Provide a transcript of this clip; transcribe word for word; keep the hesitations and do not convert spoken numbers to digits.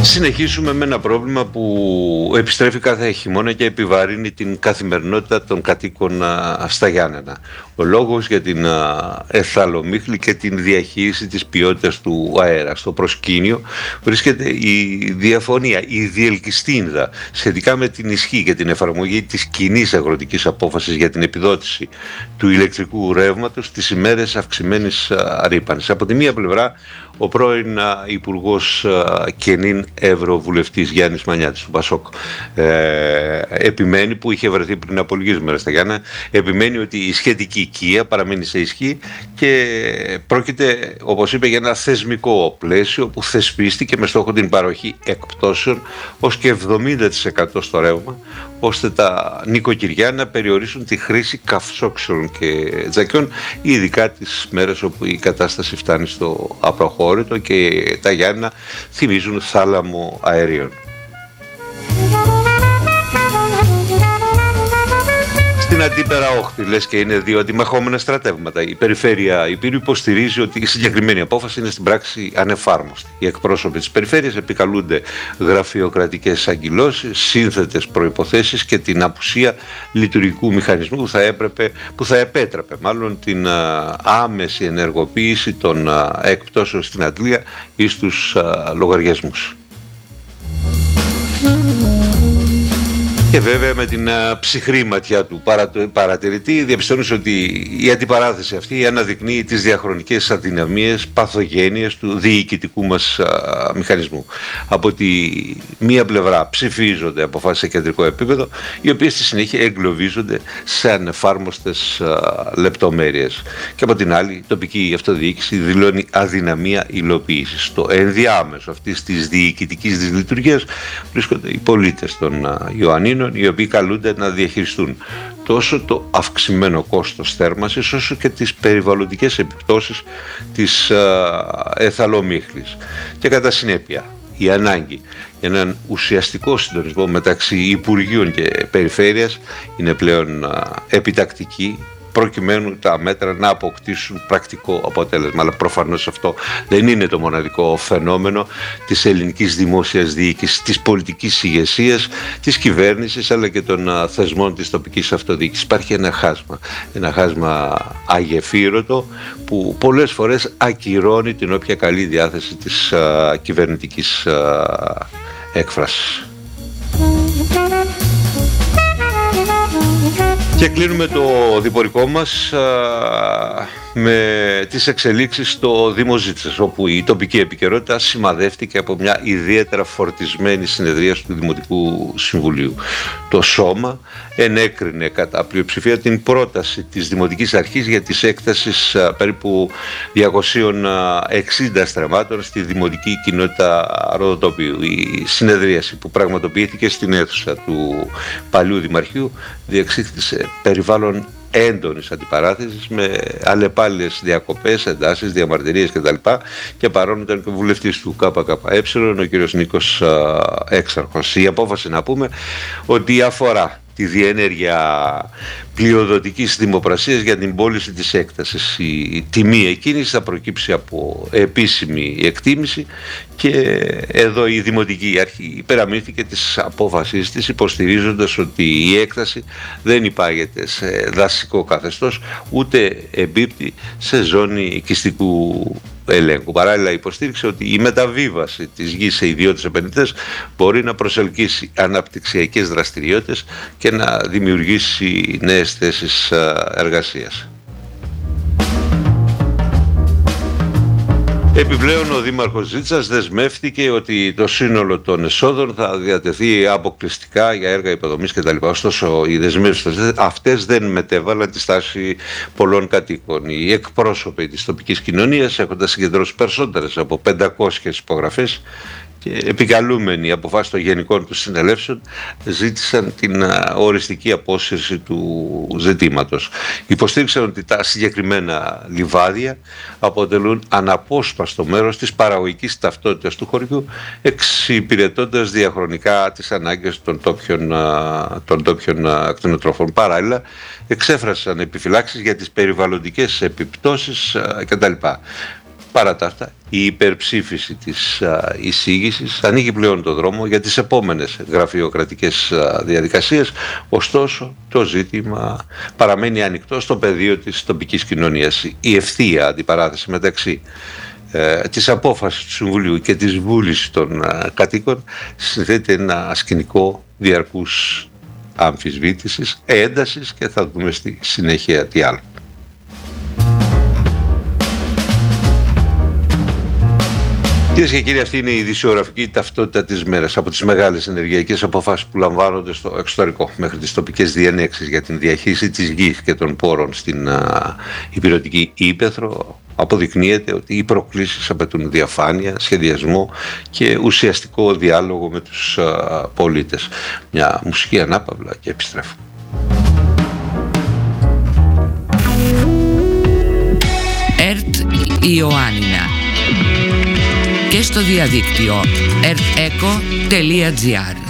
Συνεχίσουμε με ένα πρόβλημα που επιστρέφει κάθε χειμώνα και επιβαρύνει την καθημερινότητα των κατοίκων στα Γιάννενα. Ο λόγος για την εθαλομύχλη και την διαχείριση της ποιότητας του αέρα. Στο προσκήνιο βρίσκεται η διαφωνία, η διελκυστίνδα σχετικά με την ισχύ και την εφαρμογή της κοινής αγροτικής απόφασης για την επιδότηση του ηλεκτρικού ρεύματος στις ημέρες αυξημένης ρύπανσης. Από τη μία πλευρά, ο πρώην Υπουργός και νυν Ευρωβουλευτής Γιάννης Μανιάτης του Πασόκ ε, επιμένει, που είχε βρεθεί πριν από λίγες μέρες στα Γιάννα, επιμένει ότι η σχετική οικία παραμείνει σε ισχύ και πρόκειται, όπως είπε, για ένα θεσμικό πλαίσιο που θεσπίστηκε με στόχο την παροχή εκπτώσεων ως και εβδομήντα τοις εκατό στο ρεύμα, ώστε τα νοικοκυριά να περιορίσουν τη χρήση καυσόξεων και τζακιών, ειδικά τις μέρες όπου η κατάσταση φτάνει στο απροχώρητο και τα Γιάννενα θυμίζουν θάλαμο αερίων. Στην αντίπερα όχθη, λες και είναι δύο αντιμαχόμενα στρατεύματα. Η Περιφέρεια Ηπείρου υποστηρίζει ότι η συγκεκριμένη απόφαση είναι στην πράξη ανεφάρμοστη. Οι εκπρόσωποι της Περιφέρειας επικαλούνται γραφειοκρατικές αγκυλώσεις, σύνθετες προϋποθέσεις και την απουσία λειτουργικού μηχανισμού που θα, έπρεπε, που θα επέτρεπε μάλλον την α, άμεση ενεργοποίηση των α, εκπτώσεων στην αντλία ή στους α, λογαριασμούς. Και βέβαια με την α, ψυχρή ματιά του παρατηρητή διαπιστώνεις ότι η αντιπαράθεση αυτή αναδεικνύει τις διαχρονικές αδυναμίες, παθογένειες του διοικητικού μας α, μηχανισμού. Από τη μία πλευρά ψηφίζονται αποφάσεις σε κεντρικό επίπεδο, οι οποίες στη συνέχεια εγκλωβίζονται σε ανεφάρμοστες α, λεπτομέρειες. Και από την άλλη, η τοπική αυτοδιοίκηση δηλώνει αδυναμία υλοποίησης. Στο ενδιάμεσο αυτής της διοικητικής της λειτουργίας βρίσκονται οι πολίτες των α, Ιωαννίνων, οι οποίοι καλούνται να διαχειριστούν τόσο το αυξημένο κόστος θέρμανσης όσο και τις περιβαλλοντικές επιπτώσεις της εθαλομύχλης. Και κατά συνέπεια η ανάγκη για έναν ουσιαστικό συντονισμό μεταξύ Υπουργείων και Περιφέρειας είναι πλέον επιτακτική, προκειμένου τα μέτρα να αποκτήσουν πρακτικό αποτέλεσμα. Αλλά προφανώς αυτό δεν είναι το μοναδικό φαινόμενο της ελληνικής δημόσιας διοίκησης, της πολιτικής ηγεσίας, της κυβέρνησης, αλλά και των θεσμών της τοπικής αυτοδιοίκησης. Υπάρχει ένα χάσμα, ένα χάσμα αγεφύρωτο που πολλές φορές ακυρώνει την όποια καλή διάθεση της α, κυβερνητικής α, έκφρασης. Και κλείνουμε το διπορικό μας α, με τις εξελίξεις στο Δήμο Ζήτσας, όπου η τοπική επικαιρότητα σημαδεύτηκε από μια ιδιαίτερα φορτισμένη συνεδρίαση του Δημοτικού Συμβουλίου. Το Σώμα ενέκρινε κατά πλειοψηφία την πρόταση της Δημοτικής Αρχής για τις έκτασεις α, περίπου διακόσια εξήντα στρεμμάτων στη Δημοτική Κοινότητα Ροδοτοπίου. Η συνεδρίαση που πραγματοποιήθηκε στην αίθουσα του παλιού Δημαρχείου διεξήχθη σε περιβάλλον έντονης αντιπαράθεσης, με αλλεπάλληλες διακοπές, εντάσεις, διαμαρτυρίες κτλ. Και παρόν ήταν και ο βουλευτής του ΚΚΕ, ο κ. Νίκος Έξαρχος. Η απόφαση, να πούμε, ότι αφορά τη διενέργεια πλειοδοτικής δημοπρασίας για την πώληση της έκτασης. Η τιμή εκείνης θα προκύψει από επίσημη εκτίμηση και εδώ η Δημοτική Αρχή υπεραμείνθηκε της απόφασής της, υποστηρίζοντας ότι η έκταση δεν υπάγεται σε δασικό καθεστώς ούτε εμπίπτει σε ζώνη οικιστικού ελέγχου. Παράλληλα υποστήριξε ότι η μεταβίβαση της γης σε ιδιώτες επενδυτές μπορεί να προσελκύσει αναπτυξιακές δραστηριότητες και να δημιουργήσει νέες θέσεις εργασίας. Επιπλέον, ο Δήμαρχος Ζήτσας δεσμεύτηκε ότι το σύνολο των εσόδων θα διατεθεί αποκλειστικά για έργα υποδομής κτλ. Ωστόσο, οι δεσμεύσεις αυτές δεν μετέβαλαν τη στάση πολλών κατοίκων. Οι εκπρόσωποι της τοπικής κοινωνίας, έχοντας συγκεντρώσει περισσότερες από πεντακόσιες υπογραφές και επικαλούμενοι αποφάσεις των γενικών του συνελεύσεων, ζήτησαν την οριστική απόσυρση του ζητήματος. Υποστήριξαν ότι τα συγκεκριμένα λιβάδια αποτελούν αναπόσπαστο μέρος της παραγωγικής ταυτότητας του χωριού, εξυπηρετώντας διαχρονικά τις ανάγκες των τόπιων, των τόπιων ακτινοτρόφων. Παράλληλα, εξέφρασαν επιφυλάξεις για τις περιβαλλοντικές επιπτώσεις κτλ. Παρά τα αυτά, η υπερψήφιση της εισήγησης ανοίγει πλέον το δρόμο για τις επόμενες γραφειοκρατικές διαδικασίες, ωστόσο το ζήτημα παραμένει ανοιχτό στο πεδίο της τοπικής κοινωνίας. Η ευθεία αντιπαράθεση μεταξύ ε, της απόφασης του Συμβουλίου και της βούλησης των ε, κατοίκων συνθέτει ένα σκηνικό διαρκούς αμφισβήτησης, έντασης και θα δούμε στη συνέχεια τι άλλο. Κυρίες και κύριοι, αυτή είναι η ειδησιογραφική ταυτότητα της μέρας. Από τις μεγάλες ενεργειακές αποφάσεις που λαμβάνονται στο εξωτερικό μέχρι τις τοπικές διενέξεις για την διαχείριση της γης και των πόρων στην α, υπηρετική ύπαιθρο, αποδεικνύεται ότι οι προκλήσεις απαιτούν διαφάνεια, σχεδιασμό και ουσιαστικό διάλογο με τους α, πολίτες. Μια μουσική ανάπαυλα και επιστρέφω. ΕΡΤ Ιωάννινα και στο διαδίκτυο ερτ εκο τελεία τζι άρ.